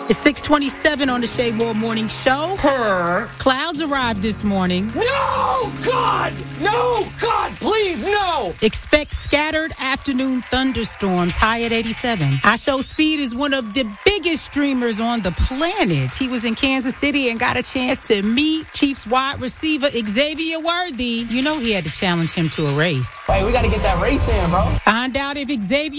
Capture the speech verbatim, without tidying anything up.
It's six twenty-seven on the Shea World Morning Show. Her. Clouds arrived this morning. No, God! No, God, please, no! Expect scattered afternoon thunderstorms, high at eighty-seven. I Show Speed is one of the biggest streamers on the planet. He was in Kansas City and got a chance to meet Chiefs wide receiver Xavier Worthy. You know he had to challenge him to a race. Hey, we got to get that race in, bro. Find out if Xavier